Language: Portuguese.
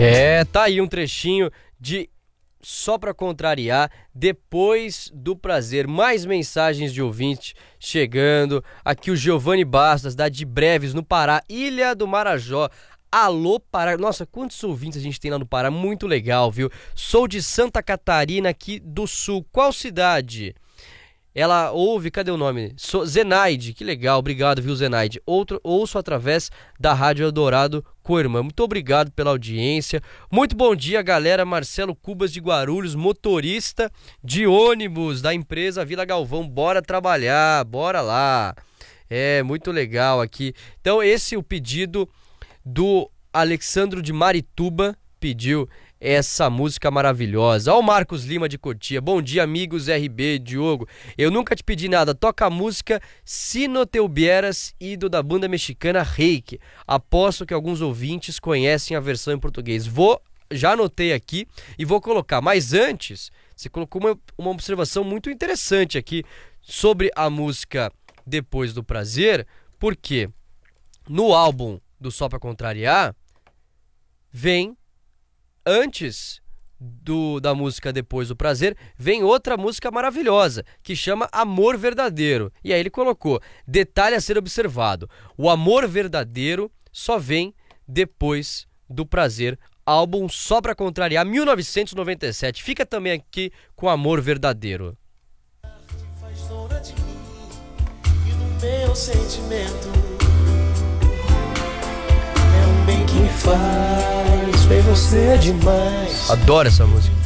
Tá aí um trechinho de Só Pra Contrariar, Depois do Prazer. Mais mensagens de ouvinte chegando. Aqui o Giovanni Bastos, da de Breves, no Pará, Ilha do Marajó. Alô, Pará. Nossa, quantos ouvintes a gente tem lá no Pará. Muito legal, viu? Sou de Santa Catarina, aqui do Sul. Qual cidade? Ela ouve, cadê o nome? Zenaide, que legal, obrigado, viu, Zenaide? Ouço através da Rádio Eldorado Coirmã. Muito obrigado pela audiência. Muito bom dia, galera. Marcelo Cubas de Guarulhos, motorista de ônibus da empresa Vila Galvão. Bora trabalhar, bora lá. Muito legal aqui. Então, esse é o pedido do Alexandro de Marituba, pediu essa música maravilhosa. Ó o Marcos Lima de Cotia. Bom dia, amigos RB, Diogo. Eu nunca te pedi nada. Toca a música Si No Te Hubieras, Ido, da banda mexicana Reiki. Aposto que alguns ouvintes conhecem a versão em português. Já anotei aqui e vou colocar. Mas antes, você colocou uma observação muito interessante aqui sobre a música Depois do Prazer, porque no álbum do Só Pra Contrariar vem, antes da música Depois do Prazer, vem outra música maravilhosa, que chama Amor Verdadeiro. E aí ele colocou, detalhe a ser observado, o amor verdadeiro só vem depois do prazer. Álbum Só Pra Contrariar, 1997. Fica também aqui com Amor Verdadeiro. Faz dona de mim e do meu sentimento. É um bem que me faz, bem você é demais. Adoro essa música.